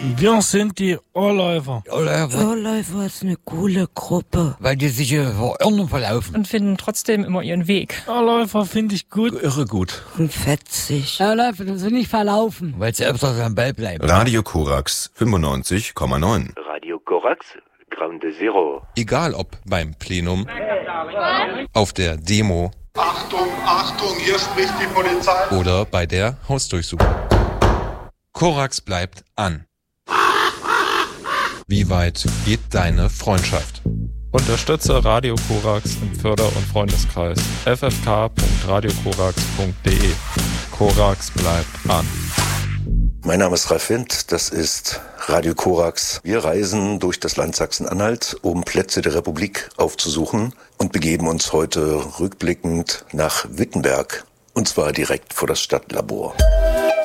Wir sind die Ohrläufer. Ohrläufer ist eine coole Gruppe. Weil die sich verirren verlaufen. Und finden trotzdem immer ihren Weg. Ohrläufer finde ich gut. Irre gut. Und fetzig. Ohrläufer, das will nicht verlaufen. Weil sie öfters am Ball bleiben. Radio Korax 95,9. Radio Korax, Ground Zero. Egal ob beim Plenum, auf der Demo. Achtung, Achtung, hier spricht die Polizei. Oder bei der Hausdurchsuchung. Korax bleibt an. Wie weit geht deine Freundschaft? Unterstütze Radio Korax im Förder- und Freundeskreis. ffk.radiokorax.de. Korax bleibt an. Mein Name ist Ralf Wendt, das ist Radio Korax. Wir reisen durch das Land Sachsen-Anhalt, um Plätze der Republik aufzusuchen und begeben uns heute rückblickend nach Wittenberg, und zwar direkt vor das Stadtlabor.